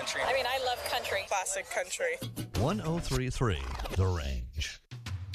country. I mean, I love country. Classic country. 1033 The Range.